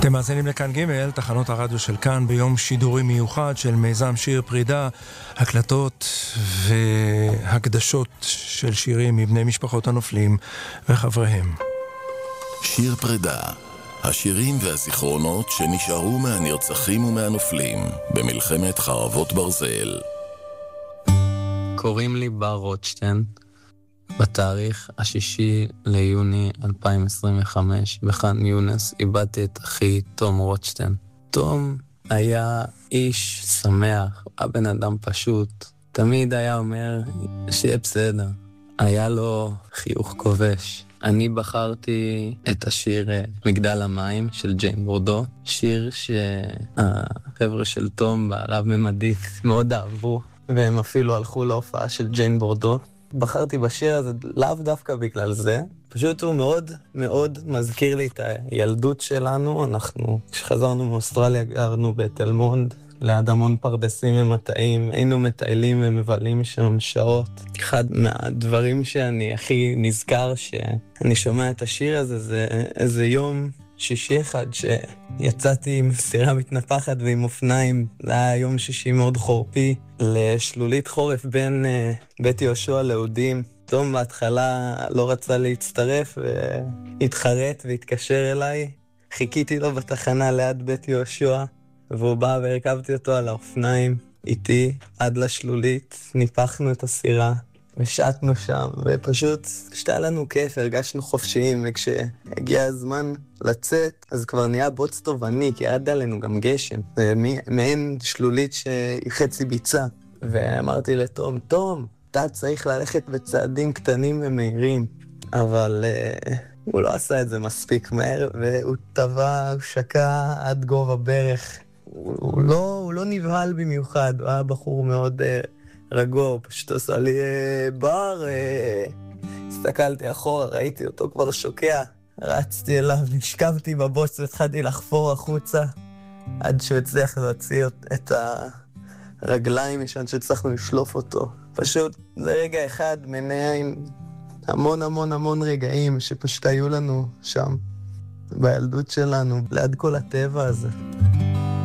אתם מאזינים לכאן ג' תחנות הרדיו של כאן ביום שידורי מיוחד של מיזם שיר פרידה, הקלטות והקדשות של שירים מבני משפחות הנופלים וחבריהם. שיר פרידה, השירים והזיכרונות שנשארו מהנרצחים ומהנופלים במלחמת חרבות ברזל. קוראים לי בר רוטשטיין. בתאריך 6 ליוני 2025 בח'אן יונס איבדתי את אחי תום רוטשטיין. תום היה איש שמח, הבן אדם פשוט, תמיד היה אומר שיהיה בסדר. היה לו חיוך כובש. אני בחרתי את השיר מגדל המים של ג'יין בורדו, שיר שהחבר'ה של תום בעליו ממדית מאוד אהבו, והם אפילו הלכו להופעה של ג'יין בורדו. בחרתי בשיר הזה לאו דווקא בגלל זה, פשוט הוא מאוד מאוד מזכיר לי את הילדות שלנו. אנחנו, כשחזרנו מאוסטרליה, גרנו בתל מונד, ליד המון פרדסים ומטעים, היינו מטיילים ומבלים שם שעות. אחד מהדברים שאני הכי נזכר שאני שומע את השיר הזה, זה איזה יום שישי אחד שיצאתי עם סירה מתנפחת ועם אופניים. זה היה יום שישי מאוד חורפי, לשלולית חורף בין בית יהושע לאודים. תום בהתחלה לא רצה להצטרף והתחרט והתקשר אליי. חיכיתי לו בתחנה ליד בית יהושע, והוא בא והרכבתי אותו על האופניים איתי עד לשלולית. ניפחנו את הסירה ושעטנו שם, ופשוט שתה לנו כיף, הרגשנו חופשיים. וכשהגיע הזמן לצאת, אז כבר נהיה בוץ טובעני, כי ירד עלינו גם גשם. זה מעין שלולית שהיא חצי ביצה. ואמרתי לתום, תום, אתה צריך ללכת בצעדים קטנים ומהירים. אבל הוא לא עשה את זה מספיק מהר, והוא טבע, הוא שקע עד גובה ברך. הוא לא נבהל במיוחד, הוא היה בחור מאוד רגוע, הוא פשוט עשה לי בר. הסתכלתי אחורה, ראיתי אותו כבר שוקע, רצתי אליו, נשכבתי בבוץ והתחלתי לחפור החוצה, עד שהוא הצליח להוציא את הרגליים משם שהצלחנו לשלוף אותו. פשוט זה רגע אחד מנהיים המון המון המון רגעים שפשוט היו לנו שם בילדות שלנו, ליד כל הטבע הזה.